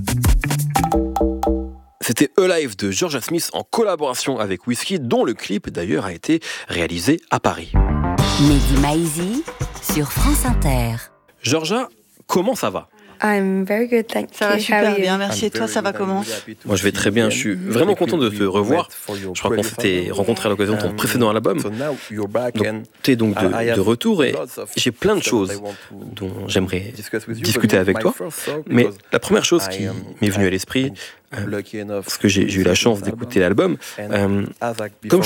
C'était Alive de Georgia Smith en collaboration avec Wizkid, dont le clip d'ailleurs a été réalisé à Paris. Mehdi Maizi sur France Inter. Georgia, comment ça va ? I'm very good, thank you. Ça va How super are you? bien, merci. Et toi, ça va comment? Moi je vais très bien, je suis vraiment content de te revoir. Je crois qu'on s'était rencontrés à l'occasion de ton précédent album. Tu es donc de retour et j'ai plein de choses dont j'aimerais discuter avec toi. Mais la première chose qui m'est venue à l'esprit, parce que j'ai eu la chance d'écouter l'album, comme